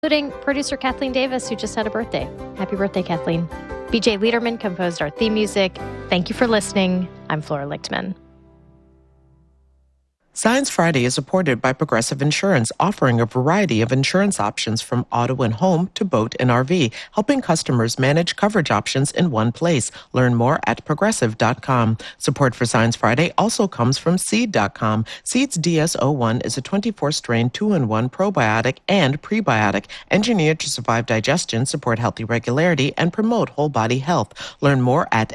including producer Kathleen Davis, who just had a birthday. Happy birthday, Kathleen. BJ Liederman composed our theme music. Thank you for listening. I'm Flora Lichtman. Science Friday is supported by Progressive Insurance, offering a variety of insurance options from auto and home to boat and RV, helping customers manage coverage options in one place. Learn more at progressive.com. Support for Science Friday also comes from Seed.com. Seed's DS-01 is a 24-strain 2-in-1 probiotic and prebiotic, engineered to survive digestion, support healthy regularity, and promote whole body health. Learn more at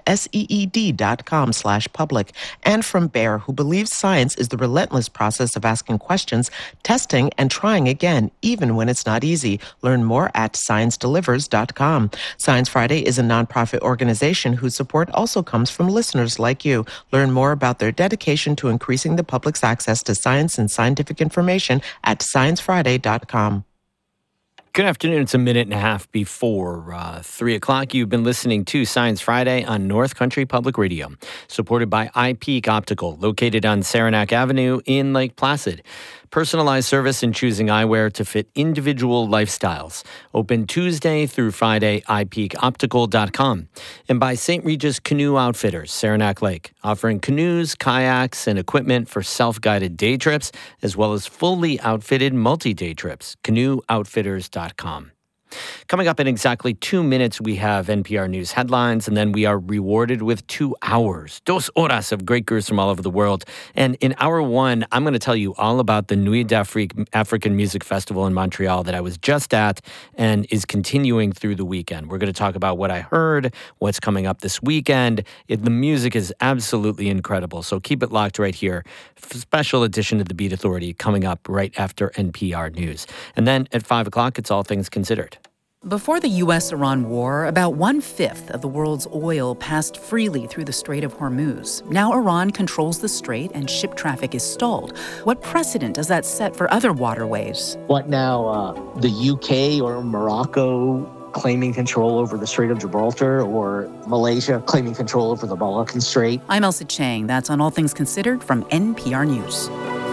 seed.com/public. And from Bayer, who believes science is the relentless process of asking questions, testing, and trying again, even when it's not easy. Learn more at ScienceDelivers.com. Science Friday is a nonprofit organization whose support also comes from listeners like you. Learn more about their dedication to increasing the public's access to science and scientific information at ScienceFriday.com. Good afternoon. It's a minute and a half before 3 o'clock. You've been listening to Science Friday on North Country Public Radio, supported by iPeak Optical, located on Saranac Avenue in Lake Placid. Personalized service in choosing eyewear to fit individual lifestyles. Open Tuesday through Friday, iPeakOptical.com. And by St. Regis Canoe Outfitters, Saranac Lake, offering canoes, kayaks, and equipment for self-guided day trips, as well as fully outfitted multi-day trips. CanoeOutfitters.com. Coming up in exactly 2 minutes, we have NPR News headlines, and then we are rewarded with 2 hours, 2 horas of great gurus from all over the world. And in hour 1, I'm going to tell you all about the Nuit d'Afrique African Music Festival in Montreal that I was just at and is continuing through the weekend. We're going to talk about what I heard, what's coming up this weekend. The music is absolutely incredible, so keep it locked right here. Special edition of the Beat Authority coming up right after NPR News. And then at 5 o'clock, it's All Things Considered. Before the U.S.-Iran war, about 1/5 of the world's oil passed freely through the Strait of Hormuz. Now Iran controls the strait and ship traffic is stalled. What precedent does that set for other waterways? What now, the UK or Morocco claiming control over the Strait of Gibraltar, or Malaysia claiming control over the Malaccan Strait? I'm Elsa Chang. That's on All Things Considered from NPR News.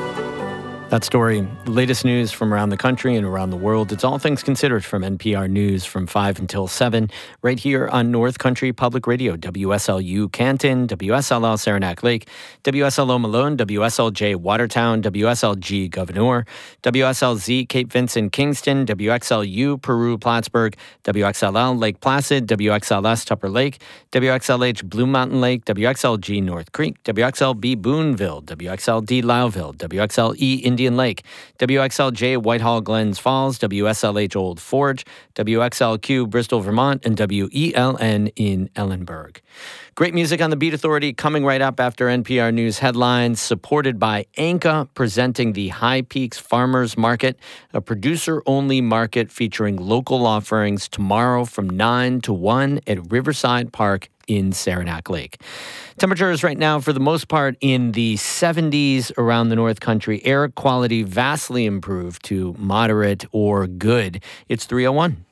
That story, the latest news from around the country and around the world. It's All Things Considered from NPR News from 5 until 7, right here on North Country Public Radio, WSLU Canton, WSLL Saranac Lake, WSLO Malone, WSLJ Watertown, WSLG Governor, WSLZ Cape Vincent Kingston, WXLU Peru Plattsburgh, WXLL Lake Placid, WXLS Tupper Lake, WXLH Blue Mountain Lake, WXLG North Creek, WXLB Boonville, WXLD Lowville, WXLE Indian Lake, WXLJ Whitehall Glens Falls, WSLH Old Forge, WXLQ Bristol, Vermont, and WELN in Ellenburg. Great music on the Beat Authority coming right up after NPR News headlines, supported by Anka, presenting the High Peaks Farmers Market, a producer-only market featuring local offerings tomorrow from 9 to 1 at Riverside Park in Saranac Lake. Temperatures right now, for the most part, in the 70s around the North Country. Air quality vastly improved to moderate or good. It's 3:01.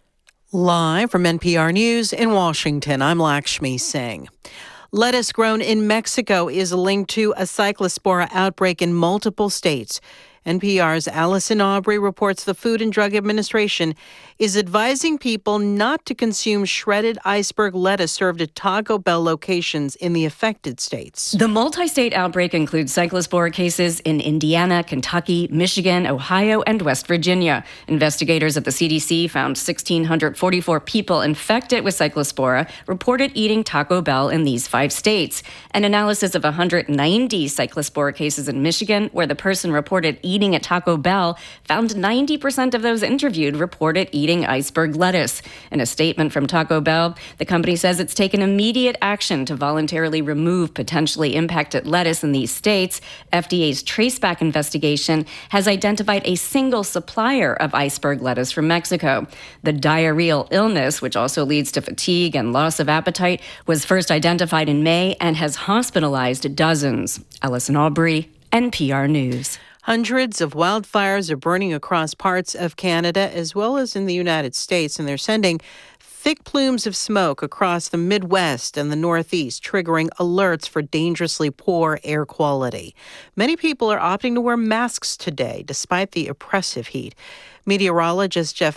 Live from NPR News in Washington, I'm Lakshmi Singh. Lettuce grown in Mexico is linked to a cyclospora outbreak in multiple states. NPR's Allison Aubrey reports the Food and Drug Administration is advising people not to consume shredded iceberg lettuce served at Taco Bell locations in the affected states. The multi-state outbreak includes cyclospora cases in Indiana, Kentucky, Michigan, Ohio, and West Virginia. Investigators at the CDC found 1,644 people infected with cyclospora reported eating Taco Bell in these 5 states. An analysis of 190 cyclospora cases in Michigan, where the person reported eating at Taco Bell, found 90% of those interviewed reported eating iceberg lettuce. In a statement from Taco Bell, the company says it's taken immediate action to voluntarily remove potentially impacted lettuce in these states. FDA's traceback investigation has identified a single supplier of iceberg lettuce from Mexico. The diarrheal illness, which also leads to fatigue and loss of appetite, was first identified in May and has hospitalized dozens. Allison Aubrey, NPR News. Hundreds of wildfires are burning across parts of Canada as well as in the United States, and they're sending thick plumes of smoke across the Midwest and the Northeast, triggering alerts for dangerously poor air quality. Many people are opting to wear masks today, despite the oppressive heat. Meteorologist Jeff